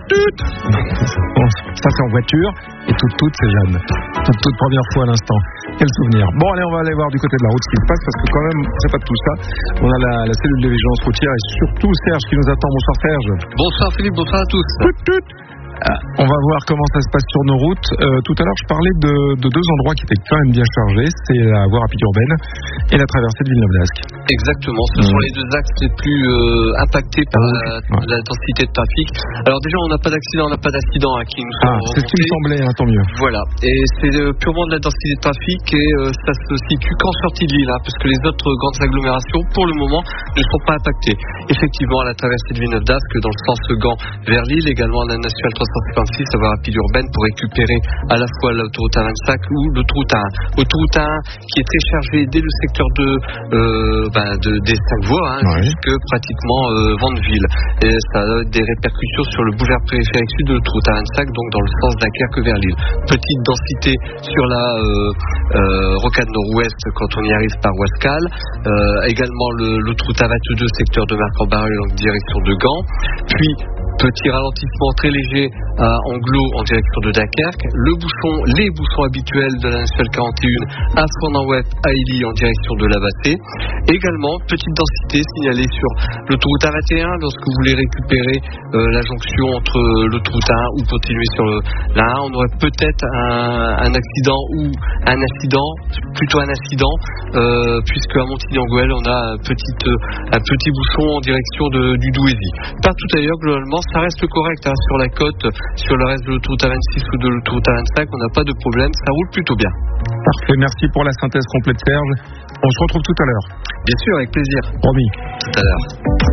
Bon, ça c'est en voiture. Et toute c'est Jeanne. Toute première fois à l'instant. Quel souvenir. Bon, allez, on va aller voir du côté de la route ce qui se passe, parce que quand même, c'est pas tout ça. On a la cellule de vigilance routière et surtout Serge qui nous attend. Bonsoir Serge. Bonsoir Philippe, bonsoir à tous. On va voir comment ça se passe sur nos routes. Tout à l'heure, je parlais de deux endroits qui étaient quand même bien chargés. C'est la voie rapide urbaine et la traversée de Villeneuve-d'Ascq. Exactement, ce sont les deux axes les plus impactés par la densité de trafic. Alors déjà, on n'a pas d'accident, on n'a pas d'accident qui nous sont c'est ce qui me semblait, tant mieux. Voilà, et c'est purement de la densité de trafic et ça se situe qu'en sortie de l'île, parce que les autres grandes agglomérations, pour le moment, ne sont pas impactées. Effectivement, à la traversée de Villeneuve-d'Ascq, dans le sens Gand vers Lille, également la nationale 356, la voie rapide urbaine, pour récupérer à la fois l'autoroute A25 ou l'autoroute A1. Autoroute A1 qui est très chargée dès le secteur des 5 voies, jusque pratiquement Vandeville. Et ça a des répercussions sur le boulevard périphérique sud de l'autoroute A25, donc dans le sens Dunkerque vers Lille. Petite densité sur la rocade nord-ouest quand on y arrive par Ouascal. Également l'autoroute A22, secteur de Marc-en-Barœul en direction de Gand. Puis petit ralentissement très léger à Anglo en direction de Dunkerque. Les bouchons habituels de la nationale 41 à Fournan-Webb, à Illy en direction de Labassé. Également, petite densité signalée sur l'autoroute A21 lorsque vous voulez récupérer la jonction entre l'autoroute A1 ou continuer sur la A1. On aurait peut-être un accident ou plutôt un incident, puisque à Montigny-en-Goël, on a un petit bouchon en direction du Douaisis. Partout ailleurs, globalement, ça reste correct sur la côte, sur le reste de l'autoroute A26 ou de l'autoroute A25, on n'a pas de problème, ça roule plutôt bien. Parfait, merci pour la synthèse complète Serge. On se retrouve tout à l'heure. Bien sûr, avec plaisir. Promis. Tout à l'heure.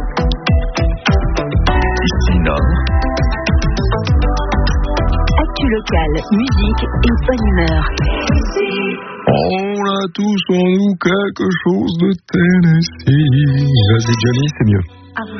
Ici Nord. Actu local, musique et bonne humeur. On a tous en nous quelque chose de Tennessee. Vas-y Johnny, c'est mieux.